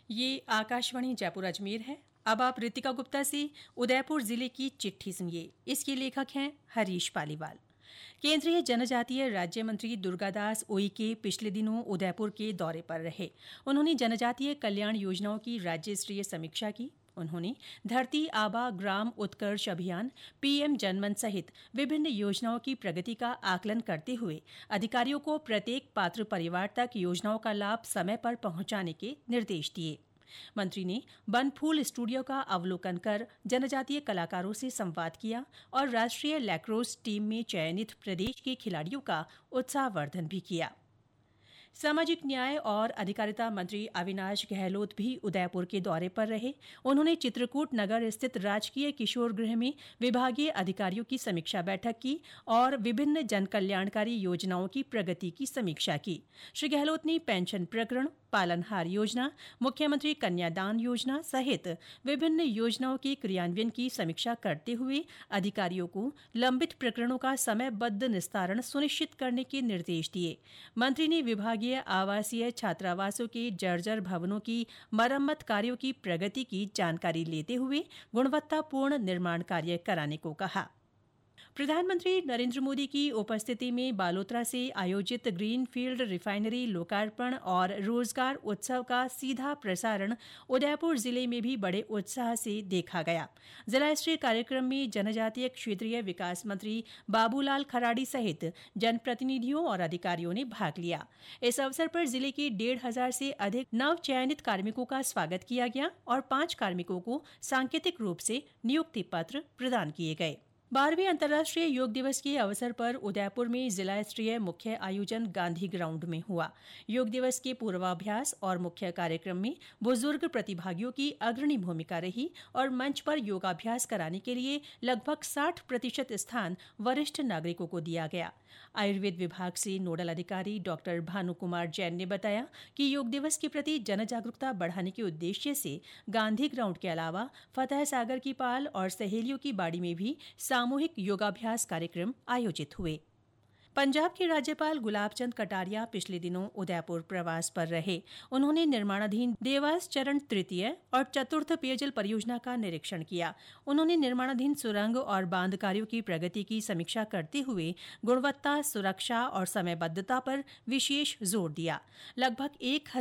ये आकाशवाणी जयपुर अजमेर है। अब आप रितिका गुप्ता से उदयपुर जिले की चिट्ठी सुनिए। इसके लेखक हैं हरीश पालीवाल। केंद्रीय जनजातीय राज्य मंत्री दुर्गादास उइके पिछले दिनों उदयपुर के दौरे पर रहे। उन्होंने जनजातीय कल्याण योजनाओं की राज्य स्तरीय समीक्षा की। उन्होंने धरती आबा ग्राम उत्कर्ष अभियान, पीएम जनमन सहित विभिन्न योजनाओं की प्रगति का आकलन करते हुए अधिकारियों को प्रत्येक पात्र परिवार तक योजनाओं का लाभ समय पर पहुंचाने के निर्देश दिए। मंत्री ने बनफूल स्टूडियो का अवलोकन कर जनजातीय कलाकारों से संवाद किया और राष्ट्रीय लैक्रोस टीम में चयनित प्रदेश के खिलाड़ियों का उत्साहवर्धन भी किया। सामाजिक न्याय और अधिकारिता मंत्री अविनाश गहलोत भी उदयपुर के दौरे पर रहे। उन्होंने चित्रकूट नगर स्थित राजकीय किशोर गृह में विभागीय अधिकारियों की समीक्षा बैठक की और विभिन्न जनकल्याणकारी योजनाओं की प्रगति की समीक्षा की। श्री गहलोत ने पेंशन प्रकरण, पालनहार योजना, मुख्यमंत्री कन्यादान योजना सहित विभिन्न योजनाओं के क्रियान्वयन की समीक्षा करते हुए अधिकारियों को लंबित प्रकरणों का समयबद्ध निस्तारण सुनिश्चित करने के निर्देश दिए। मंत्री ने विभागीय आवासीय छात्रावासों के जर्जर भवनों की मरम्मत कार्यों की प्रगति की जानकारी लेते हुए गुणवत्तापूर्ण निर्माण कार्य कराने को कहा। प्रधानमंत्री नरेंद्र मोदी की उपस्थिति में बालोतरा से आयोजित ग्रीनफील्ड रिफाइनरी लोकार्पण और रोजगार उत्सव का सीधा प्रसारण उदयपुर जिले में भी बड़े उत्साह से देखा गया। जिला स्तरीय कार्यक्रम में जनजातीय क्षेत्रीय विकास मंत्री बाबूलाल खराड़ी सहित जनप्रतिनिधियों और अधिकारियों ने भाग लिया। इस अवसर पर जिले के 1,500 से अधिक नव चयनित कार्मिकों का स्वागत किया गया और 5 कार्मिकों को सांकेतिक रूप से नियुक्ति पत्र प्रदान किए गए। 12वें अंतर्राष्ट्रीय योग दिवस के अवसर पर उदयपुर में जिला स्तरीय मुख्य आयोजन गांधी ग्राउंड में हुआ। योग दिवस के पूर्वाभ्यास और मुख्य कार्यक्रम में बुजुर्ग प्रतिभागियों की अग्रणी भूमिका रही और मंच पर योगाभ्यास कराने के लिए लगभग 60% स्थान वरिष्ठ नागरिकों को दिया गया। आयुर्वेद विभाग से नोडल अधिकारी डॉक्टर भानु कुमार जैन ने बताया कि योग दिवस के प्रति जनजागरूकता बढ़ाने के उद्देश्य से गांधी ग्राउंड के अलावा फतेह सागर की पाल और सहेलियों की बाड़ी में भी सामूहिक योगाभ्यास कार्यक्रम आयोजित हुए। पंजाब के राज्यपाल गुलाब चंद कटारिया पिछले दिनों उदयपुर प्रवास पर रहे। उन्होंने निर्माणाधीन देवास चरण तृतीय और चतुर्थ पेयजल परियोजना का निरीक्षण किया। उन्होंने निर्माणाधीन सुरंग और बांध कार्यों की प्रगति की समीक्षा करते हुए गुणवत्ता, सुरक्षा और समयबद्धता पर विशेष जोर दिया। लगभग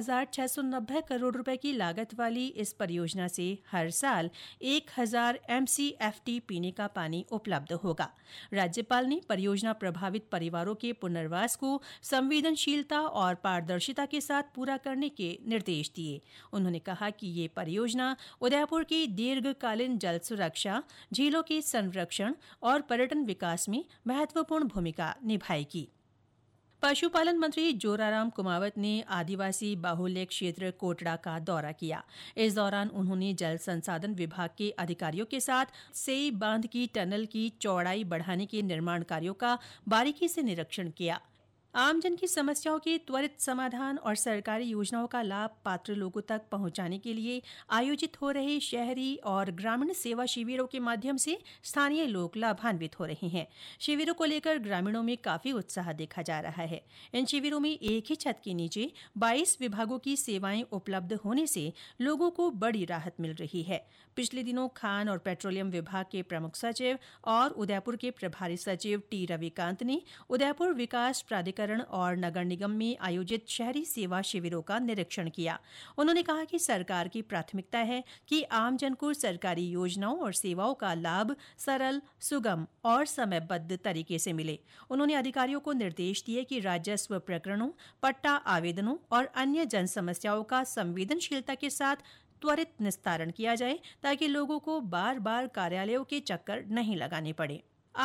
1,690 करोड़ रुपए की लागत वाली इस परियोजना से हर साल 1,000 MCFT पीने का पानी उपलब्ध होगा। राज्यपाल ने परियोजना प्रभावित परिवारों के पुनर्वास को संवेदनशीलता और पारदर्शिता के साथ पूरा करने के निर्देश दिए। उन्होंने कहा कि ये परियोजना उदयपुर की दीर्घकालीन जल सुरक्षा, झीलों के संरक्षण और पर्यटन विकास में महत्वपूर्ण भूमिका निभाएगी। पशुपालन मंत्री जोराराम कुमावत ने आदिवासी बाहुल्य क्षेत्र कोटड़ा का दौरा किया। इस दौरान उन्होंने जल संसाधन विभाग के अधिकारियों के साथ सेई बांध की टनल की चौड़ाई बढ़ाने के निर्माण कार्यों का बारीकी से निरीक्षण किया। आमजन की समस्याओं के त्वरित समाधान और सरकारी योजनाओं का लाभ पात्र लोगों तक पहुंचाने के लिए आयोजित हो रहे शहरी और ग्रामीण सेवा शिविरों के माध्यम से स्थानीय लोग लाभान्वित हो रहे हैं। शिविरों को लेकर ग्रामीणों में काफी उत्साह देखा जा रहा है। इन शिविरों में एक ही छत के नीचे 22 विभागों की सेवाएं उपलब्ध होने से लोगों को बड़ी राहत मिल रही है। पिछले दिनों खान और पेट्रोलियम विभाग के प्रमुख सचिव और उदयपुर के प्रभारी सचिव टी रविकांत ने उदयपुर विकास प्राधिकरण और नगर निगम में आयोजित शहरी सेवा शिविरों का निरीक्षण किया। उन्होंने कहा कि सरकार की प्राथमिकता है कि आमजन को सरकारी योजनाओं और सेवाओं का लाभ सरल, सुगम और समयबद्ध तरीके से मिले। उन्होंने अधिकारियों को निर्देश दिए कि राजस्व प्रकरणों, पट्टा आवेदनों और अन्य जन समस्याओं का संवेदनशीलता के साथ त्वरित निस्तारण किया जाए ताकि लोगों को बार बार कार्यालयों के चक्कर नहीं लगाने पड़े।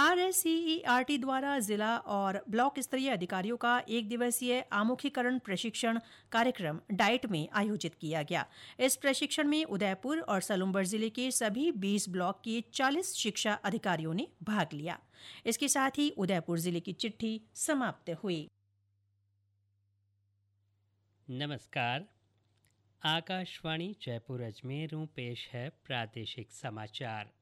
RSCERT द्वारा जिला और ब्लॉक स्तरीय अधिकारियों का 1 दिवसीय आमुखीकरण प्रशिक्षण कार्यक्रम डाइट में आयोजित किया गया। इस प्रशिक्षण में उदयपुर और सलुम्बर जिले के सभी 20 ब्लॉक के 40 शिक्षा अधिकारियों ने भाग लिया। इसके साथ ही उदयपुर जिले की चिट्ठी समाप्त हुई। नमस्कार, आकाशवाणी जयपुर अजमेर पेश है प्रादेशिक समाचार।